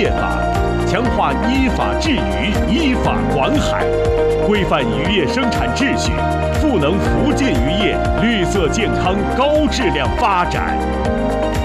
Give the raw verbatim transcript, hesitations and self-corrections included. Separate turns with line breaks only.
业法，强化依法治渔、依法管海，规范渔业生产秩序，赋能福建渔业绿色健康、高质量发展。